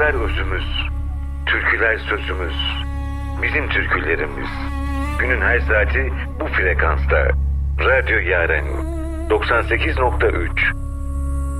Şarkılar özümüz, türküler sözümüz, bizim türkülerimiz. Günün her saati bu frekansta. Radyo Yaren 98.3